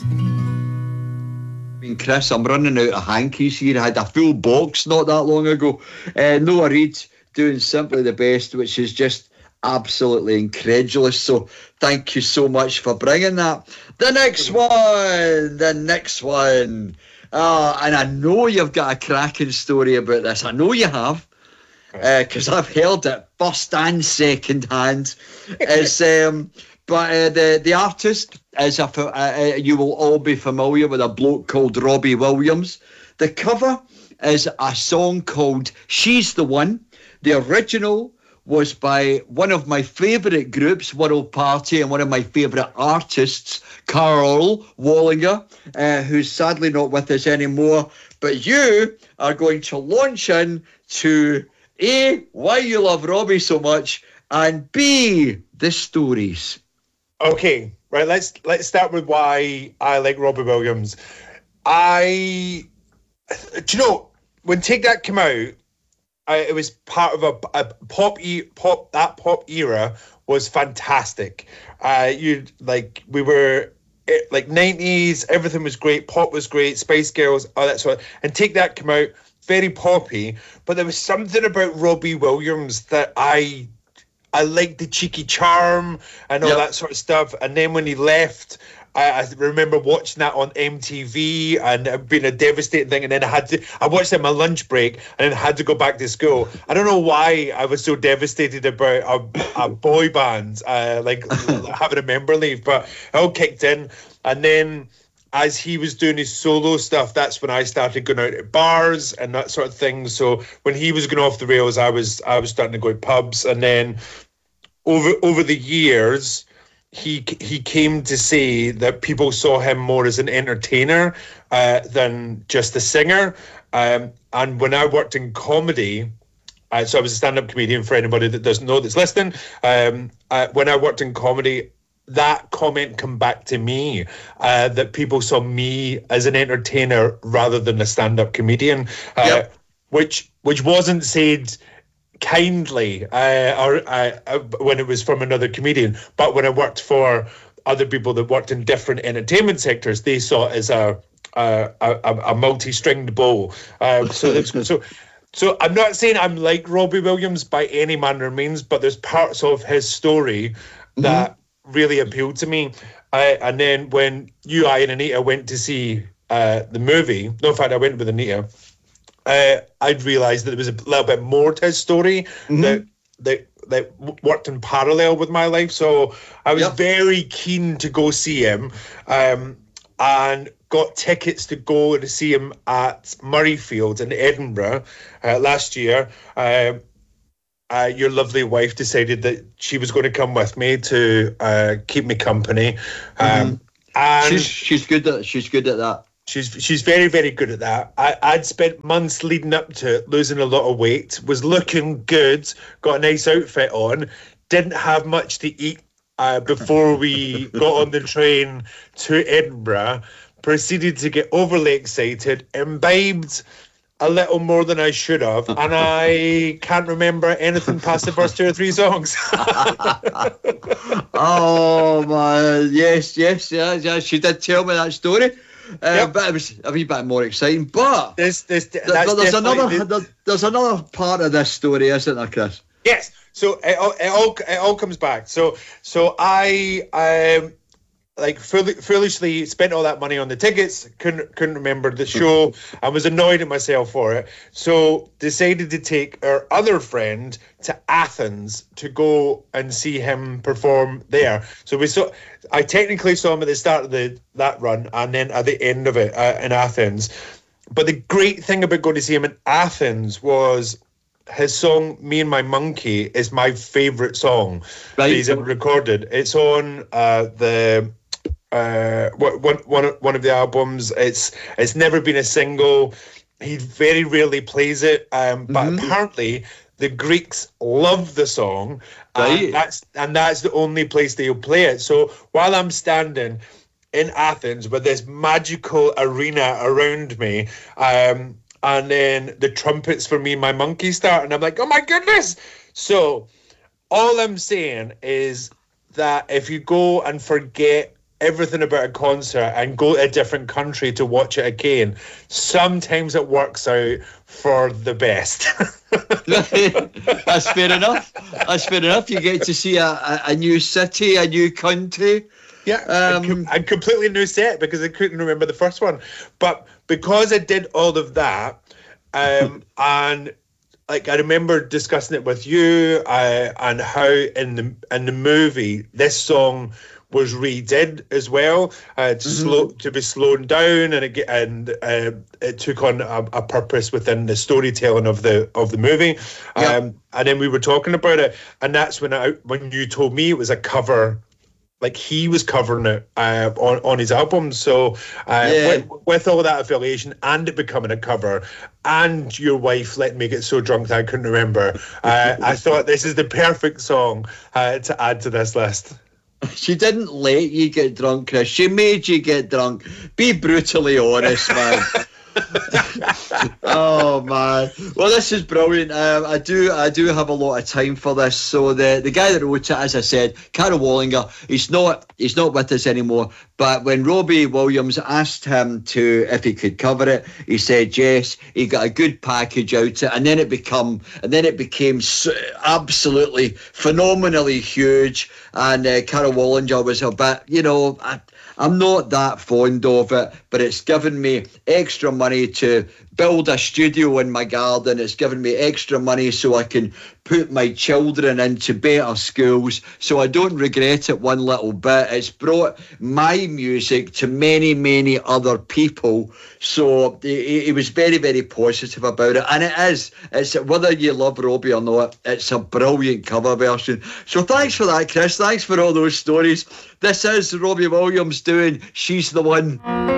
Chris, I'm running out of hankies here. I had a full box not that long ago. Noah Reid doing Simply the Best, which is just absolutely incredulous. So thank you so much for bringing that. The next one. And I know you've got a cracking story about this. I know you have, because I've heard it first and second hand. But the artist is you will all be familiar with a bloke called Robbie Williams. The cover is a song called She's the One. The original was by one of my favourite groups, World Party, and one of my favourite artists, Carl Wallinger, who's sadly not with us anymore. But you are going to launch in to A, why you love Robbie so much, and B, the stories. Okay, right, let's start with why I like Robbie Williams. Do you know, when Take That came out, it was part of a pop era was fantastic. We were like 90s, everything was great, pop was great, Spice Girls, all that sort of, and Take That came out, very poppy, but there was something about Robbie Williams that I liked, the cheeky charm and all that sort of stuff. And then when he left, I remember watching that on MTV and it being a devastating thing. And then I watched it on my lunch break and then had to go back to school. I don't know why I was so devastated about a boy band, having a member leave, but it all kicked in. And then as he was doing his solo stuff, that's when I started going out at bars and that sort of thing. So when he was going off the rails, I was starting to go to pubs. And then over the years, he came to say that people saw him more as an entertainer than just a singer. And when I worked in comedy, so I was a stand-up comedian for anybody that doesn't know that's listening. When I worked in comedy, that comment come back to me, that people saw me as an entertainer rather than a stand-up comedian, which wasn't said kindly when it was from another comedian, but when I worked for other people that worked in different entertainment sectors, they saw it as a multi-stringed bow. So I'm not saying I'm like Robbie Williams by any manner of means, but there's parts of his story that really appealed to me. And then when I and Anita went to see the movie, no, in fact, I went with Anita, I'd realised that there was a little bit more to his story that worked in parallel with my life. So I was very keen to go see him, and got tickets to go to see him at Murrayfield in Edinburgh last year. Your lovely wife decided that she was going to come with me to keep me company. And she's good at that. She's very, very good at that. I'd spent months leading up to it, losing a lot of weight, was looking good, got a nice outfit on, didn't have much to eat before we got on the train to Edinburgh, proceeded to get overly excited, imbibed a little more than I should have, and I can't remember anything past the first 2 or 3 songs. Oh man, yes, she did tell me that story. But it was a wee bit more exciting. But there's another part of this story, isn't there, Chris? Yes. So it all comes back. So I foolishly spent all that money on the tickets, couldn't remember the show, and was annoyed at myself for it. So decided to take our other friend to Athens to go and see him perform there. So I technically saw him at the start of that run, and then at the end of it in Athens. But the great thing about going to see him in Athens was his song "Me and My Monkey" is my favourite song that he's ever recorded. It's on one of the albums. It's never been a single. He very rarely plays it, but apparently the Greeks love the song, and that's the only place they'll play it. So while I'm standing in Athens with this magical arena around me, and then the trumpets for Me and My Monkey start, and I'm like, oh my goodness! So all I'm saying is that if you go and forget everything about a concert and go to a different country to watch it again, sometimes it works out for the best. That's fair enough. That's fair enough. You get to see a new city, a new country. Yeah, a completely new set because I couldn't remember the first one. But because I did all of that, and like I remember discussing it with you, and how in the movie this song was redid as well, to be slowed down, and it took on a purpose within the storytelling of the movie. And then we were talking about it, and that's when you told me it was a cover. Like he was covering it on his album. So with all that affiliation and it becoming a cover and your wife letting me get so drunk that I couldn't remember, I thought this is the perfect song to add to this list. She didn't let you get drunk, Chris. She made you get drunk. Be brutally honest, man. Oh man, well this is brilliant. I do have a lot of time for this. So the guy that wrote it, as I said, Carol Wallinger, he's not with us anymore, but when Robbie Williams asked him if he could cover it, he said yes. He got a good package out it, and then it became absolutely phenomenally huge. And Carol Wallinger was a bit, I'm not that fond of it, but it's given me extra money to build a studio in my garden. It's given me extra money so I can put my children into better schools. So I don't regret it one little bit. It's brought my music to many, many other people. So he was very, very positive about it. And it's whether you love Robbie or not, it's a brilliant cover version. So thanks for that, Chris. Thanks for all those stories. This is Robbie Williams doing She's the One.